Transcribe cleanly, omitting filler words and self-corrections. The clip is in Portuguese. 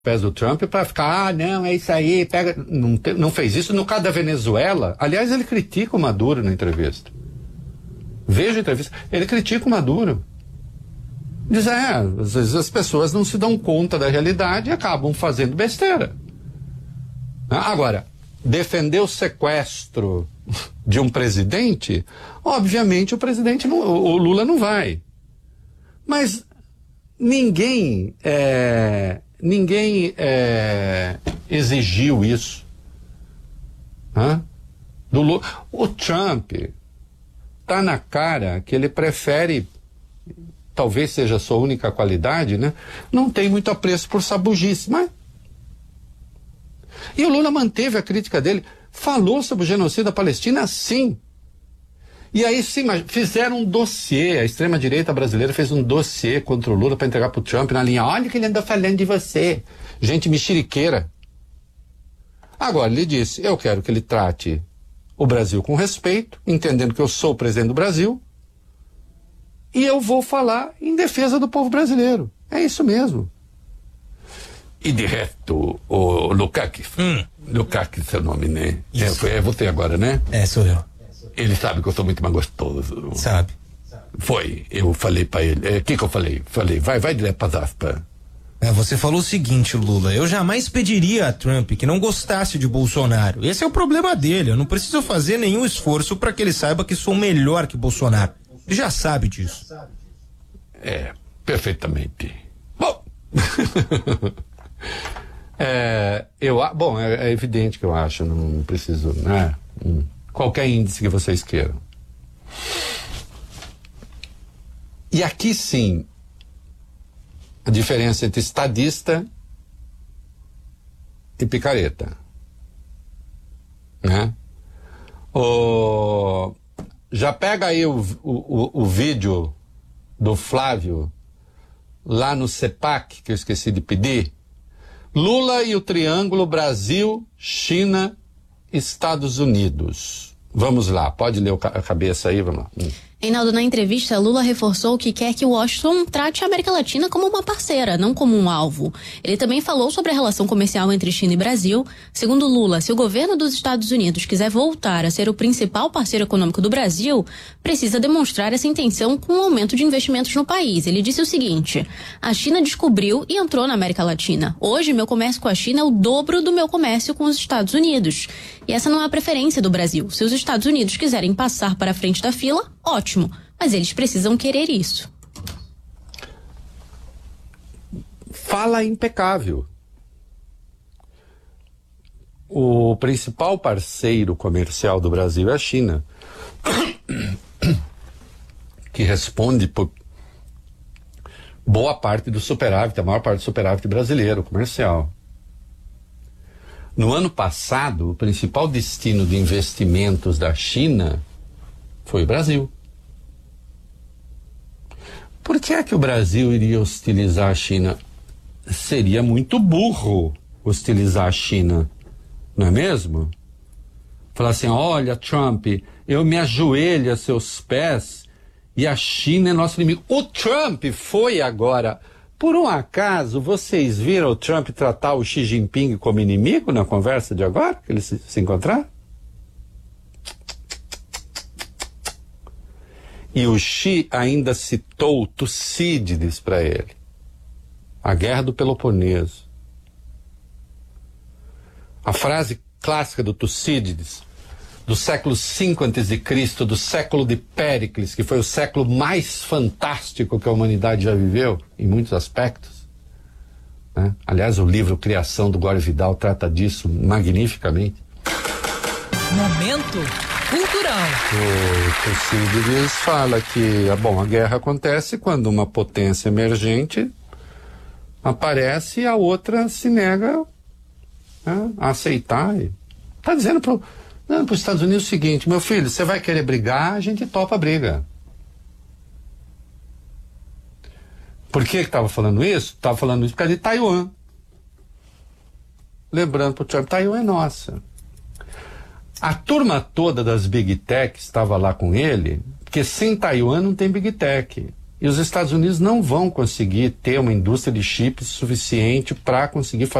pés do Trump para ficar, não, é isso aí, pega. Não fez isso. No caso da Venezuela, aliás, ele critica o Maduro na entrevista. Veja a entrevista. Ele critica o Maduro. Diz, às vezes as pessoas não se dão conta da realidade e acabam fazendo besteira. Agora, defender o sequestro de um presidente, obviamente o Lula não vai. Mas ninguém exigiu isso. Do Lula. O Trump tá na cara que ele prefere, talvez seja a sua única qualidade, né? Não tem muito apreço por sabugice, mas... E o Lula manteve a crítica dele, falou sobre o genocídio da Palestina, sim. E aí, sim, fizeram um dossiê, a extrema-direita brasileira fez um dossiê contra o Lula para entregar pro Trump na linha, olha o que ele andou falando de você. Gente mexeriqueira. Agora, ele disse, eu quero que ele trate o Brasil com respeito, entendendo que eu sou o presidente do Brasil, e eu vou falar em defesa do povo brasileiro. É isso mesmo. E de resto, o Lukács, Lukács é seu nome, né? É você agora, né? Sou eu. Ele sabe que eu sou muito mais gostoso. Sabe. Foi, eu falei pra ele, o que eu falei? Falei, vai direto pras aspas. Você falou o seguinte, Lula, eu jamais pediria a Trump que não gostasse de Bolsonaro. Esse é o problema dele, eu não preciso fazer nenhum esforço para que ele saiba que sou melhor que Bolsonaro. Ele já sabe disso. Perfeitamente. Bom... é evidente que eu acho, não preciso, né? Qualquer índice que vocês queiram. E aqui sim, a diferença entre estadista e picareta, né? Já pega aí o vídeo do Flávio lá no CEPAC, que eu esqueci de pedir. Lula e o triângulo Brasil, China, Estados Unidos. Vamos lá, pode ler a cabeça aí, vamos lá. Reinaldo, na entrevista, Lula reforçou que quer que Washington trate a América Latina como uma parceira, não como um alvo. Ele também falou sobre a relação comercial entre China e Brasil. Segundo Lula, se o governo dos Estados Unidos quiser voltar a ser o principal parceiro econômico do Brasil, precisa demonstrar essa intenção com o aumento de investimentos no país. Ele disse o seguinte: a China descobriu e entrou na América Latina. Hoje, meu comércio com a China é o dobro do meu comércio com os Estados Unidos. E essa não é a preferência do Brasil. Se os Estados Unidos quiserem passar para a frente da fila, ótimo. Mas eles precisam querer isso. Fala impecável. O principal parceiro comercial do Brasil é a China, que responde por boa parte do superávit, a maior parte do superávit brasileiro comercial. No ano passado, o principal destino de investimentos da China foi o Brasil. Por que é que o Brasil iria hostilizar a China? Seria muito burro hostilizar a China, não é mesmo? Falar assim, olha, Trump, eu me ajoelho a seus pés e a China é nosso inimigo. O Trump foi agora... Por um acaso, vocês viram o Trump tratar o Xi Jinping como inimigo na conversa de agora, que eles se encontraram? E o Xi ainda citou Tucídides para ele. A Guerra do Peloponeso. A frase clássica do Tucídides, do século V a.C., do século de Péricles, que foi o século mais fantástico que a humanidade já viveu, em muitos aspectos, né? Aliás, o livro Criação, do Gore Vidal, trata disso magnificamente. Momento cultural. O Tucídides fala que, a guerra acontece quando uma potência emergente aparece e a outra se nega, né, a aceitar. Está dizendo para os Estados Unidos o seguinte: meu filho, você vai querer brigar, a gente topa a briga. Por que estava falando isso? Estava falando isso por causa de Taiwan. Lembrando para o Trump, Taiwan é nossa. A turma toda das Big Tech estava lá com ele, porque sem Taiwan não tem Big Tech. E os Estados Unidos não vão conseguir ter uma indústria de chips suficiente para conseguir